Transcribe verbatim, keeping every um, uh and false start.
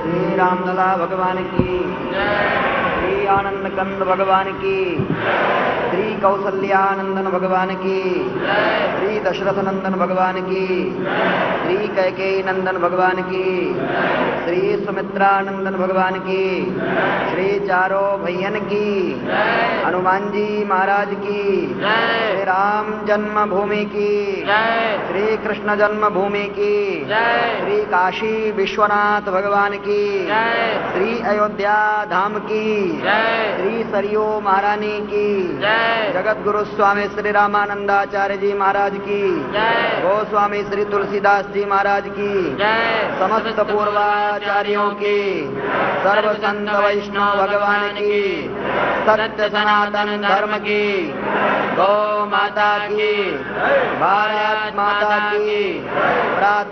श्री रामलला भगवान की, श्री आनंद कंद भगवान की, श्री कौसल्यानंदन भगवान की, श्री दशरथ नंदन भगवान की, श्री कैकेयी नंदन भगवान की, श्री सुमित्रानंदन भगवान की, श्री चारों भैयन की, हनुमान जी महाराज की, श्री राम जन्मभूमि की, श्री कृष्ण जन्मभूमि की, श्री काशी विश्वनाथ भगवान की, श्री अयोध्या धाम की, श्री सरयू महारानी की, जगत गुरु स्वामी श्री रामानंदाचार्य जी महाराज की, गोस्वामी श्री तुलसीदास जी महाराज की, समस्त पूर्वाचार्यों की, सर्व संत वैष्णव भगवान की, सत्य सनातन धर्म की, गौ माता की, भारत माता की, प्रातः